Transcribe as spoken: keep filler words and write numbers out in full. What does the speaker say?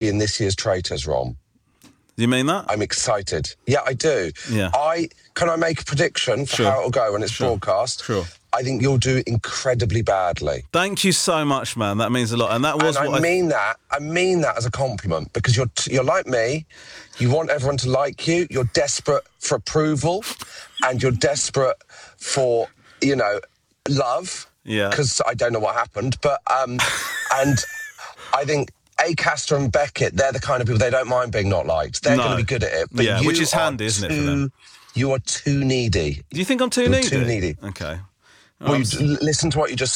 in this year's Traitors, Rom. You mean that? I'm excited. Yeah, I do. Yeah. I can I make a prediction for Sure. how it'll go when it's Sure. broadcast? Sure. I think you'll do incredibly badly. Thank you so much, man. That means a lot. And that was and what I I mean that. I mean that as a compliment because you're t- you're like me. You want everyone to like you. You're desperate for approval, and you're desperate for you know love. Yeah. Because I don't know what happened, but um, and I think Acaster and Beckett, they're the kind of people they don't mind being not liked. They're No. going to be good at it. But Yeah, you which is are handy, isn't it, for too- them? You are too needy. Do you think I'm too You're needy? too needy. Okay. Well, I'm you, s- listen to what you just